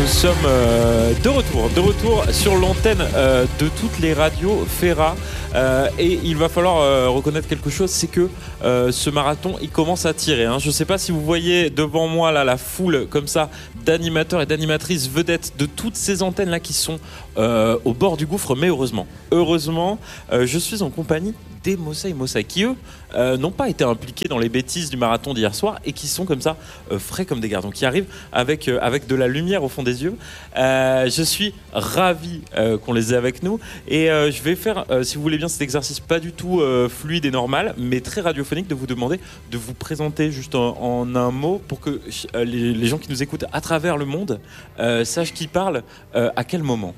sommes de retour sur l'antenne de toutes les radios Fera. Et il va falloir reconnaître quelque chose, c'est que ce marathon, il commence à tirer. Je ne sais pas si vous voyez devant moi là, la foule comme ça d'animateurs et d'animatrices vedettes de toutes ces antennes là qui sont au bord du gouffre, mais heureusement, je suis en compagnie des Mosaï qui eux n'ont pas été impliqués dans les bêtises du marathon d'hier soir et qui sont comme ça frais comme des gardons, qui arrivent avec de la lumière au fond des yeux. Je suis ravi qu'on les ait avec nous et je vais faire, si vous voulez bien, cet exercice pas du tout fluide et normal, mais très radiophonique, de vous demander de vous présenter juste en un mot pour que les gens qui nous écoutent à travers le monde sachent qui parle à quel moment.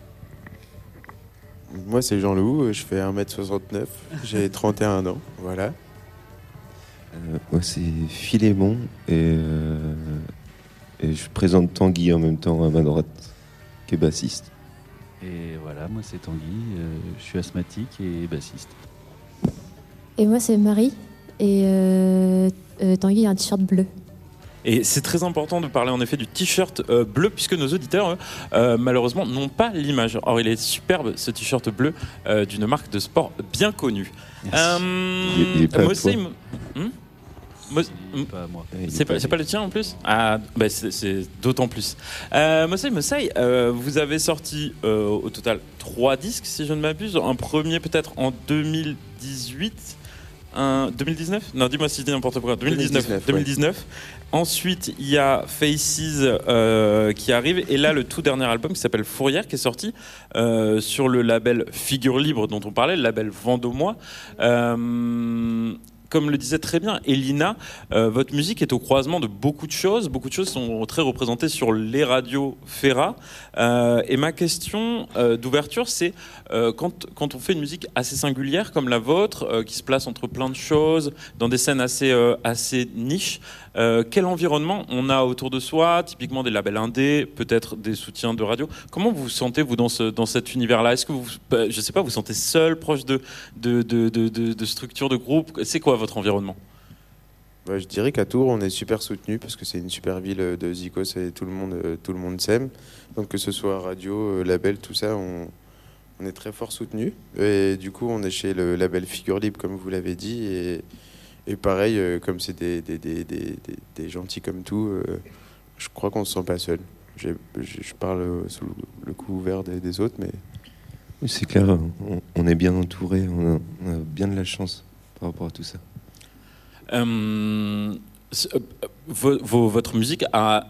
Moi, c'est Jean-Loup, je fais 1m69, j'ai 31 ans, voilà. Moi, c'est Philémon et je présente Tanguy en même temps à ma droite, qui est bassiste. Et voilà, moi, c'est Tanguy, je suis asthmatique et bassiste. Et moi, c'est Marie, et Tanguy a un t-shirt bleu. Et c'est très important de parler en effet du t-shirt bleu, puisque nos auditeurs, malheureusement, n'ont pas l'image. Or, il est superbe, ce t-shirt bleu d'une marque de sport bien connue. Il est pas Mosaï, Pas moi. c'est pas le tien en plus. Ah, bah c'est d'autant plus. Mosaï, vous avez sorti au total 3 disques, si je ne m'abuse. Un premier peut-être en 2018. 2019 ? Non, dis-moi si je dis n'importe quoi. 2019. Ouais. Ensuite, il y a Faces qui arrive. Et là, le tout dernier album qui s'appelle Fourrière, qui est sorti sur le label Figure Libre dont on parlait, le label Vendômois. Comme le disait très bien Elina, votre musique est au croisement de beaucoup de choses. Beaucoup de choses sont très représentées sur les radios Fera. Et ma question d'ouverture, c'est quand on fait une musique assez singulière comme la vôtre, qui se place entre plein de choses, dans des scènes assez niches, quel environnement on a autour de soi, typiquement des labels indés, peut-être des soutiens de radio. Comment vous vous sentez, vous, dans cet univers-là ? Est-ce que vous, je sais pas, vous sentez seul, proche de structures, de groupes ? C'est quoi votre environnement ? Je dirais qu'à Tours, on est super soutenu parce que c'est une super ville de Zikos et tout le monde s'aime. Donc que ce soit radio, label, tout ça, on est très fort soutenu. Et du coup, on est chez le label Figure Libre, comme vous l'avez dit. Et pareil, comme c'est des gentils comme tout, je crois qu'on se sent pas seul. Je parle sous le couvert des autres, mais... Oui, c'est clair, on est bien entouré, on a bien de la chance par rapport à tout ça. Votre musique a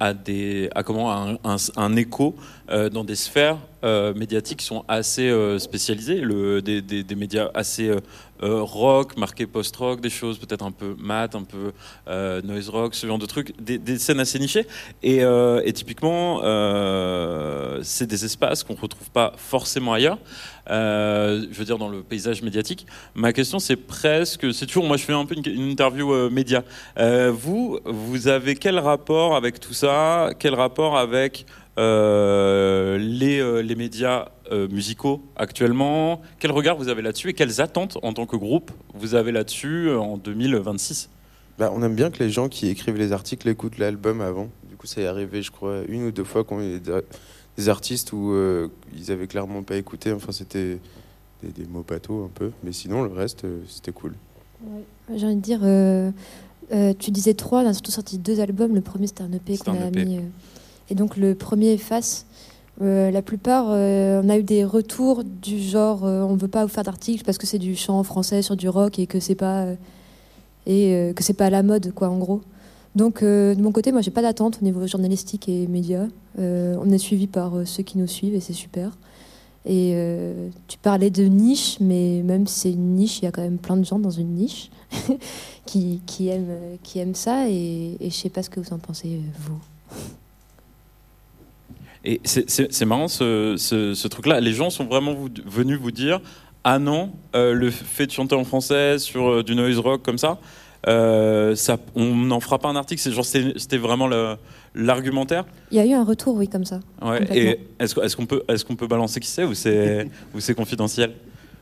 un écho dans des sphères médiatiques qui sont assez spécialisées, des médias assez rock, marqués post-rock, des choses peut-être un peu mat, un peu noise rock, ce genre de trucs, des scènes assez nichées. Et typiquement, c'est des espaces qu'on ne retrouve pas forcément ailleurs. Je veux dire, dans le paysage médiatique. Ma question, c'est toujours, moi je fais un peu une interview média. Vous avez quel rapport avec tout ça ? Quel rapport avec les médias musicaux actuellement ? Quel regard vous avez là-dessus et quelles attentes en tant que groupe vous avez là-dessus en 2026 ? On aime bien que les gens qui écrivent les articles écoutent l'album avant. Du coup, ça est arrivé, je crois, 1 ou 2 fois qu'on ait des artistes où ils avaient clairement pas écouté. Enfin, c'était des mots bateaux un peu. Mais sinon, le reste, c'était cool. Ouais. J'ai envie de dire, tu disais 3, on a surtout sorti 2 albums. Le premier, c'était un EP qu'on a mis. Et donc, le premier, Face, la plupart, on a eu des retours du genre on veut pas vous faire d'articles parce que c'est du chant français sur du rock et que c'est pas à la mode, quoi, en gros. Donc, de mon côté, moi, j'ai pas d'attente au niveau journalistique et médias. On est suivi par ceux qui nous suivent et c'est super. Et tu parlais de niche, mais même si c'est une niche, il y a quand même plein de gens dans une niche qui aiment ça. Et je sais pas ce que vous en pensez, vous. Et c'est marrant ce truc-là. Les gens sont vraiment venus vous dire « Ah non, le fait de chanter en français sur du noise rock comme ça, on n'en fera pas un article ». C'était vraiment l'argumentaire. Il y a eu un retour, oui, comme ça. Ouais. Et est-ce qu'on peut balancer qui c'est ou c'est confidentiel ?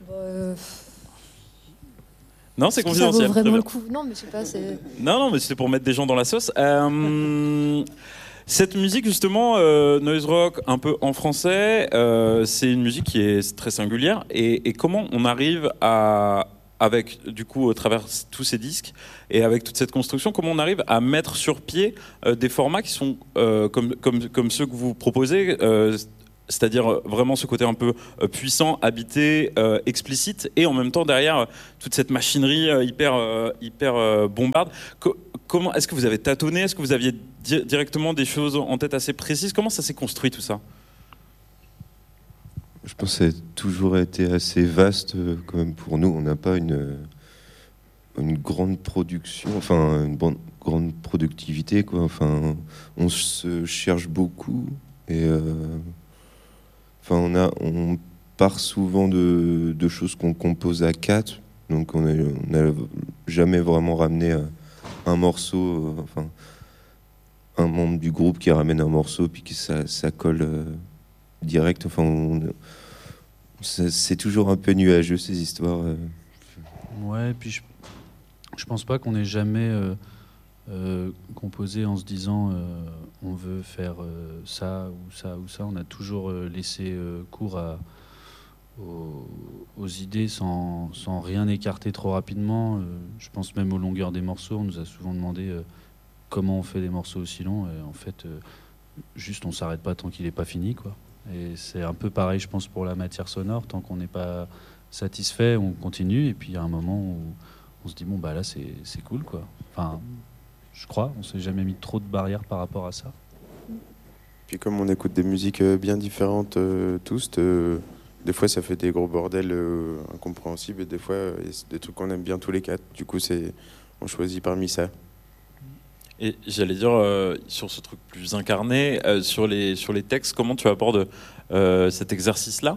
Non, c'est confidentiel. Ça vaut vraiment le coup. Non, mais je sais pas. Non, mais c'était pour mettre des gens dans la sauce. Cette musique, justement, noise rock, un peu en français, c'est une musique qui est très singulière. Et comment on arrive à, avec, du coup, au travers tous ces disques et avec toute cette construction, comment on arrive à mettre sur pied des formats qui sont comme ceux que vous proposez, c'est-à-dire vraiment ce côté un peu puissant, habité, explicite, et en même temps derrière toute cette machinerie hyper bombarde. Comment est-ce que vous avez tâtonné? Est-ce que vous aviez directement des choses en tête assez précises? Comment ça s'est construit tout ça? Je pense que ça a toujours été assez vaste quand même pour nous. On n'a pas une grande production, enfin une grande productivité, quoi. Enfin, on se cherche beaucoup et enfin on part souvent de choses qu'on compose à 4, donc on n'a jamais vraiment ramené un morceau, enfin un membre du groupe qui ramène un morceau puis que ça colle direct. Enfin, c'est toujours un peu nuageux ces histoires. Ouais, puis je pense pas qu'on ait jamais composé en se disant on veut faire ça ou ça ou ça. On a toujours laissé cours aux idées sans rien écarter trop rapidement. Je pense même aux longueurs des morceaux. On nous a souvent demandé comment on fait des morceaux aussi longs. Et en fait, juste on s'arrête pas tant qu'il n'est pas fini, quoi. Et c'est un peu pareil, je pense, pour la matière sonore. Tant qu'on n'est pas satisfait, on continue. Et puis il y a un moment où on se dit bon bah là c'est cool, quoi. Enfin, je crois, on s'est jamais mis trop de barrières par rapport à ça. Puis comme on écoute des musiques bien différentes tous, des fois ça fait des gros bordels incompréhensibles, et des fois c'est des trucs qu'on aime bien tous les 4. Du coup on choisit parmi ça. Et j'allais dire, sur ce truc plus incarné, sur les textes, comment tu abordes cet exercice-là?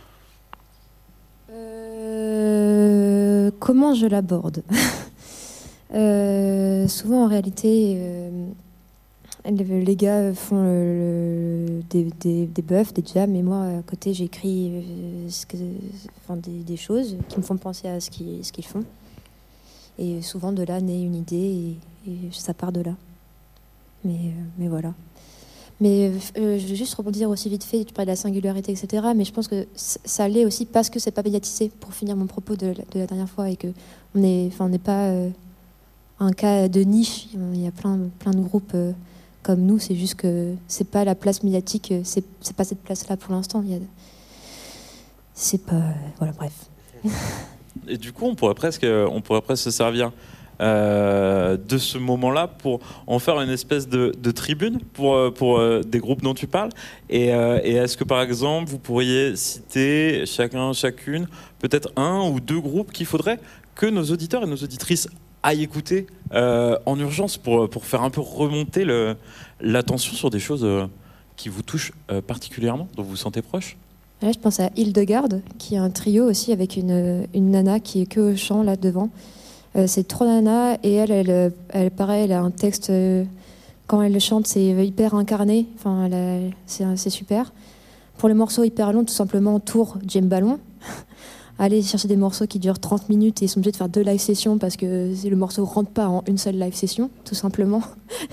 Comment je l'aborde? Souvent, en réalité, les gars font des buffs, des jams, et moi, à côté, j'écris des choses qui me font penser à ce qu'ils font. Et souvent, de là naît une idée, et ça part de là. Mais voilà. Mais je vais juste rebondir aussi vite fait, tu parlais de la singularité, etc. Mais je pense que ça l'est aussi parce que c'est pas médiatisé, pour finir mon propos de la dernière fois, et que on n'est pas un cas de niche. Il y a plein de groupes comme nous, c'est juste que c'est pas la place médiatique, c'est pas cette place-là pour l'instant. C'est pas... voilà, bref. Et du coup, on pourrait presque se servir de ce moment-là pour en faire une espèce de tribune pour des groupes dont tu parles. Et est-ce que, par exemple, vous pourriez citer chacune, peut-être un ou deux groupes qu'il faudrait que nos auditeurs et nos auditrices aillent écouter en urgence pour faire un peu remonter l'attention sur des choses qui vous touchent particulièrement, dont vous vous sentez proche? Là, je pense à Hildegarde, qui est un trio aussi avec une nana qui est que au chant là devant. C'est 3 nanas, et elle pareil, elle a un texte, quand elle chante, c'est hyper incarné, enfin, c'est super. Pour les morceaux hyper longs, tout simplement, tour James Ballon. Aller chercher des morceaux qui durent 30 minutes et ils sont obligés de faire 2 live sessions parce que le morceau ne rentre pas en une seule live session, tout simplement.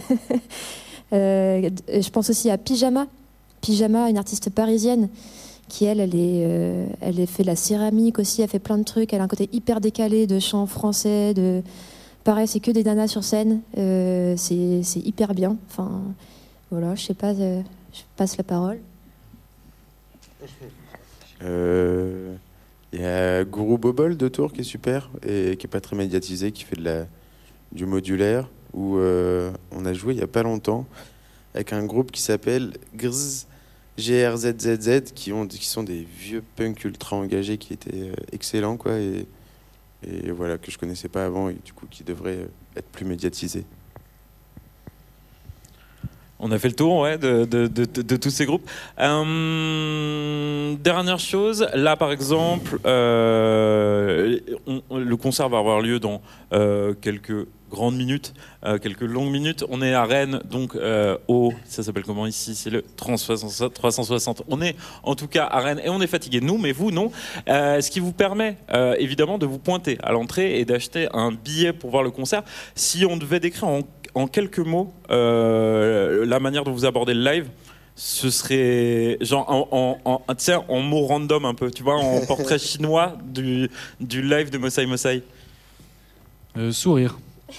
Je pense aussi à Pyjama, une artiste parisienne, qui elle fait de la céramique aussi, elle fait plein de trucs, elle a un côté hyper décalé de chant français, pareil, c'est que des nanas sur scène, c'est hyper bien. Enfin, voilà, je sais pas, je passe la parole. Il y a Guru Bobol de Tours qui est super et qui est pas très médiatisé, qui fait du modulaire, où on a joué il y a pas longtemps avec un groupe qui s'appelle GRZZZ, qui sont des vieux punks ultra engagés qui étaient excellents, quoi, et voilà, que je connaissais pas avant et du coup qui devraient être plus médiatisés. On a fait le tour, ouais, de tous ces groupes. Dernière chose, là par exemple, le concert va avoir lieu dans quelques grandes minutes, quelques longues minutes. On est à Rennes, donc ça s'appelle comment ici? C'est le 360. On est en tout cas à Rennes et on est fatigué, nous, mais vous, non. Ce qui vous permet évidemment de vous pointer à l'entrée et d'acheter un billet pour voir le concert. Si on devait décrire en quelques mots, la manière dont vous abordez le live, ce serait genre en mots random un peu, tu vois, en portrait chinois du live de Mosai Mosai. Sourire.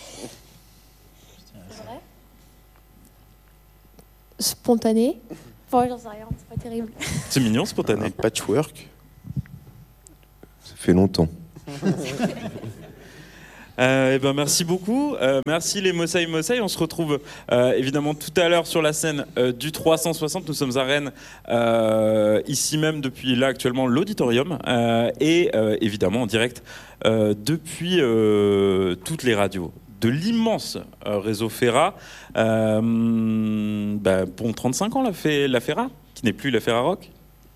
Spontané. Enfin, j'en sais rien, c'est pas terrible. C'est mignon, spontané. Un patchwork. Ça fait longtemps. Merci beaucoup. Merci les Mosai Mosai. On se retrouve évidemment tout à l'heure sur la scène du 360. Nous sommes à Rennes, ici même depuis là actuellement l'auditorium et évidemment en direct depuis toutes les radios de l'immense réseau Fera. Bon 35 ans la Fera, qui n'est plus la Fera Rock.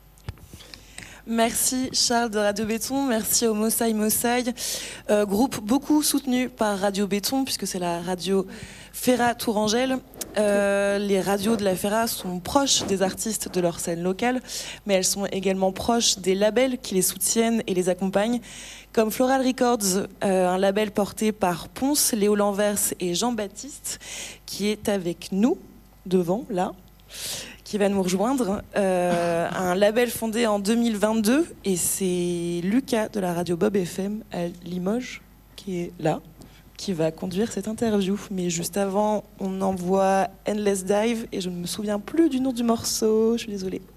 Merci Charles de Radio Béton, merci au Mosai Mosai, groupe beaucoup soutenu par Radio Béton puisque c'est la radio Fera Tourangelle. Les radios de la Fera sont proches des artistes de leur scène locale, mais elles sont également proches des labels qui les soutiennent et les accompagnent, comme Floral Records, un label porté par Ponce, Léo Lanvers et Jean-Baptiste, qui est avec nous, devant, là, qui va nous rejoindre, un label fondé en 2022, et c'est Lucas de la radio Bob FM à Limoges, qui est là, qui va conduire cette interview. Mais juste avant, on envoie Endless Dive, et je ne me souviens plus du nom du morceau, je suis désolée.